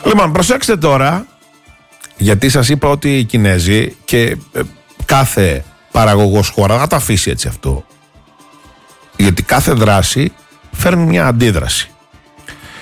Λοιπόν, προσέξτε τώρα, γιατί σας είπα ότι οι Κινέζοι και κάθε παραγωγός χώρα θα τα αφήσει έτσι αυτό. Γιατί κάθε δράση φέρνει μια αντίδραση.